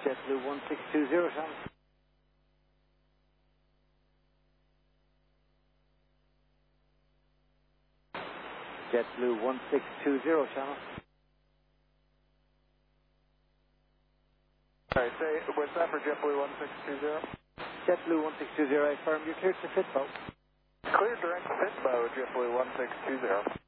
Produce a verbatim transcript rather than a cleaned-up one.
JetBlue one six two zero, channel. JetBlue one six two zero, channel. Alright, say, what's that for JetBlue one six two zero? JetBlue one six two zero, I affirm you're cleared to Fitbo. Clear direct Fitbo, JetBlue one six two zero.